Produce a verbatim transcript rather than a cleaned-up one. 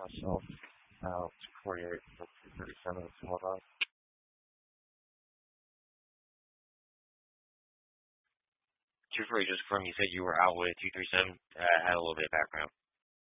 myself out forty-eight, thirty-seven, hold on. two forty, just from you said you were out with two thirty-seven. I had a little bit of background.